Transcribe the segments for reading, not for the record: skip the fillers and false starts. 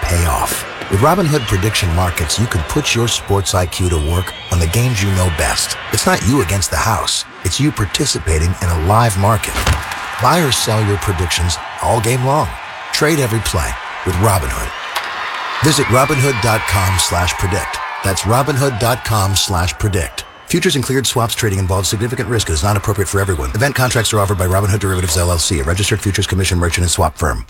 pay off. With Robinhood Prediction Markets, you can put your sports IQ to work on the games you know best. It's not you against the house. It's you participating in a live market. Buy or sell your predictions all game long. Trade every play with Robinhood. Visit Robinhood.com/predict. That's Robinhood.com/predict. Futures and cleared swaps trading involves significant risk and is not appropriate for everyone. Event contracts are offered by Robinhood Derivatives LLC, a registered futures commission merchant and swap firm.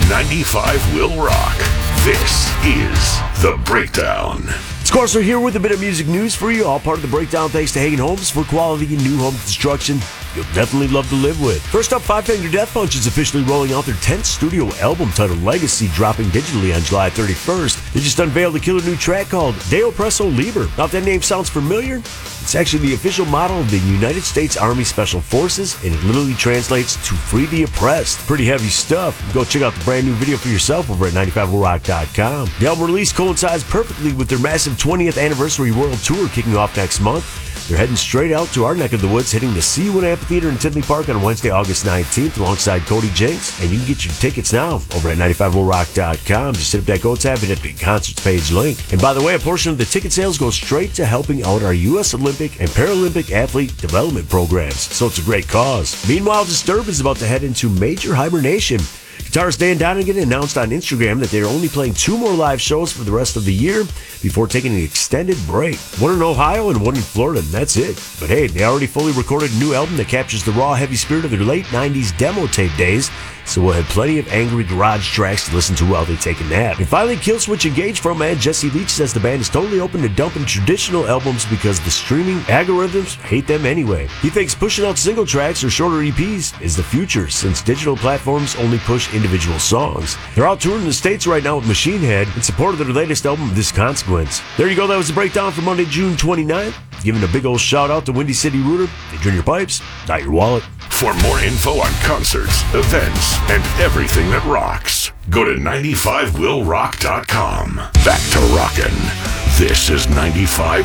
95 will rock. This is The Breakdown. Scorser here with a bit of music news for you. All part of The Breakdown thanks to Hagen Homes for quality new home construction you'll definitely love to live with. First up, Five Finger Death Punch is officially rolling out their 10th studio album titled Legacy, dropping digitally on July 31st. They just unveiled a killer new track called Deo Presso Liber. Now, if that name sounds familiar, it's actually the official motto of the United States Army Special Forces, and it literally translates to free the oppressed. Pretty heavy stuff. Go check out the brand new video for yourself over at 95rock.com. The album release coincides perfectly with their massive 20th anniversary world tour kicking off next month. They're heading straight out to our neck of the woods, hitting the C1 Amphitheater in Tinley Park on Wednesday, August 19th, alongside Cody Jinks. And you can get your tickets now over at 95rock.com. Just hit up that Go tab and hit the concerts page link. And by the way, a portion of the ticket sales goes straight to helping out our U.S. Olympic and Paralympic athlete development programs. So it's a great cause. Meanwhile, Disturbed is about to head into major hibernation. Guitarist Dan Donegan announced on Instagram that they are only playing 2 more live shows for the rest of the year before taking an extended break. One in Ohio and one in Florida, and that's it. But hey, they already fully recorded a new album that captures the raw, heavy spirit of their late 90s demo tape days, so we'll have plenty of angry garage tracks to listen to while they take a nap. And finally, Killswitch Engage frontman Jesse Leach says the band is totally open to dumping traditional albums because the streaming algorithms hate them anyway. He thinks pushing out single tracks or shorter EPs is the future, since digital platforms only push individual songs. They're out touring the States right now with Machine Head in support of their latest album, This Consequence. There you go, that was the breakdown for Monday, June 29th. Giving a big old shout out to Windy City Rooter. They drain your pipes, not your wallet. For more info on concerts, events, and everything that rocks, go to 95willrock.com. Back to rockin'. This is 95